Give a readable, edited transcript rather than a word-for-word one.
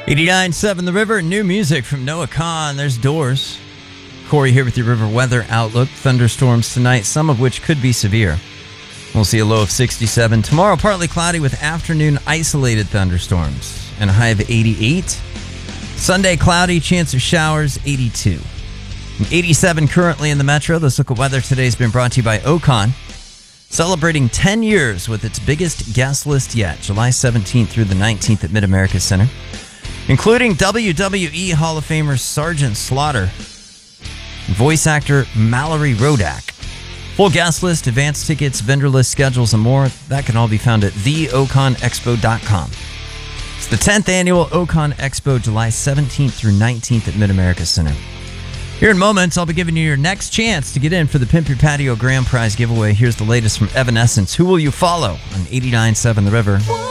89.7 The River, new music from Noah Kahan. There's Doors. Corey here with your River weather outlook. Thunderstorms tonight, some of which could be severe. We'll see a low of 67. Tomorrow, partly cloudy with afternoon isolated thunderstorms and a high of 88. Sunday, cloudy, chance of showers, 82. 87 currently in the metro. This look at weather today has been brought to you by Ocon, celebrating 10 years with its biggest guest list yet, July 17th through the 19th at Mid-America Center, including WWE Hall of Famer Sergeant Slaughter, voice actor Mallory Rodak. Full guest list, advance tickets, vendor list, schedules, and more. That can all be found at theoconexpo.com. It's the 10th annual Ocon Expo, July 17th through 19th at Mid-America Center. Here in moments, I'll be giving you your next chance to get in for the Pimp Your Patio Grand Prize giveaway. Here's the latest from Evanescence. Who will you follow on 89.7 The River?